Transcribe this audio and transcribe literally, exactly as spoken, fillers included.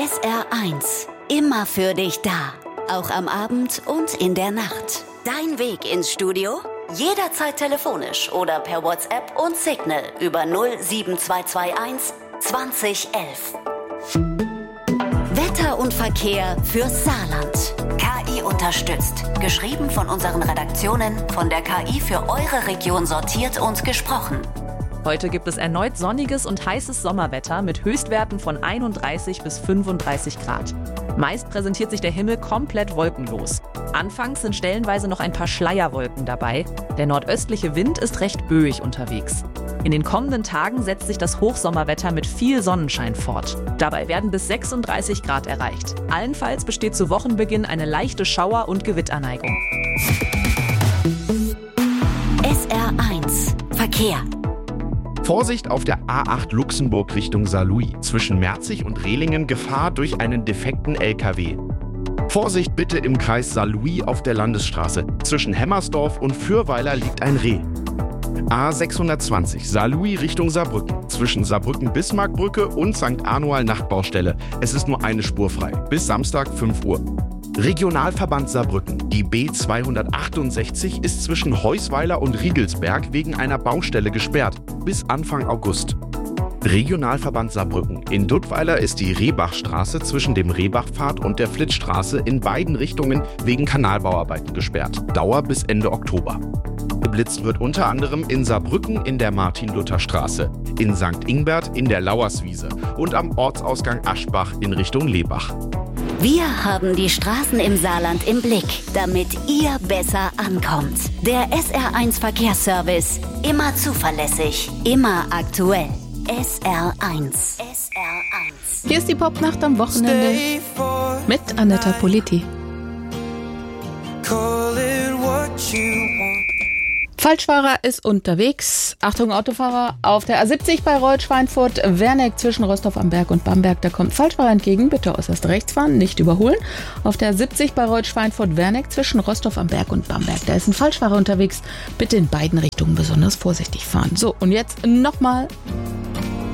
S R eins. Immer für dich da. Auch am Abend und in der Nacht. Dein Weg ins Studio? Jederzeit telefonisch oder per WhatsApp und Signal über null sieben zwei zwei eins zwanzig elf. Wetter und Verkehr fürs Saarland. K I unterstützt. Geschrieben von unseren Redaktionen, von der K I für eure Region sortiert und gesprochen. Heute gibt es erneut sonniges und heißes Sommerwetter mit Höchstwerten von einunddreißig bis fünfunddreißig Grad. Meist präsentiert sich der Himmel komplett wolkenlos. Anfangs sind stellenweise noch ein paar Schleierwolken dabei. Der nordöstliche Wind ist recht böig unterwegs. In den kommenden Tagen setzt sich das Hochsommerwetter mit viel Sonnenschein fort. Dabei werden bis sechsunddreißig Grad erreicht. Allenfalls besteht zu Wochenbeginn eine leichte Schauer- und Gewitterneigung. S R eins Verkehr. Vorsicht auf der A acht Luxemburg Richtung Saarlouis. Zwischen Merzig und Rehlingen Gefahr durch einen defekten L K W. Vorsicht bitte im Kreis Saarlouis auf der Landesstraße. Zwischen Hemmersdorf und Fürweiler liegt ein Reh. A sechshundertzwanzig Saarlouis Richtung Saarbrücken. Zwischen Saarbrücken-Bismarckbrücke und Sankt Anual Nachtbaustelle. Es ist nur eine Spur frei. Bis Samstag fünf Uhr. Regionalverband Saarbrücken. Die B zweihundertachtundsechzig ist zwischen Heusweiler und Riegelsberg wegen einer Baustelle gesperrt. Bis Anfang August. Regionalverband Saarbrücken. In Duttweiler ist die Rehbachstraße zwischen dem Rehbachpfad und der Flitzstraße in beiden Richtungen wegen Kanalbauarbeiten gesperrt. Dauer bis Ende Oktober. Geblitzt wird unter anderem in Saarbrücken in der Martin-Luther-Straße, in Sankt Ingbert in der Lauerswiese und am Ortsausgang Aschbach in Richtung Lehbach. Wir haben die Straßen im Saarland im Blick, damit ihr besser ankommt. Der S R eins Verkehrsservice. Immer zuverlässig, immer aktuell. S R eins. S R eins. Hier ist die Popnacht am Wochenende mit Anetta Politi. Falschfahrer ist unterwegs. Achtung Autofahrer, auf der A siebzig bei Reut-Schweinfurt-Werneck zwischen Rostov am Berg und Bamberg. Da kommt Falschfahrer entgegen, bitte äußerst rechts fahren, nicht überholen. Auf der A siebzig bei Reut-Schweinfurt-Werneck zwischen Rostov am Berg und Bamberg. Da ist ein Falschfahrer unterwegs, bitte in beiden Richtungen besonders vorsichtig fahren. So, und jetzt nochmal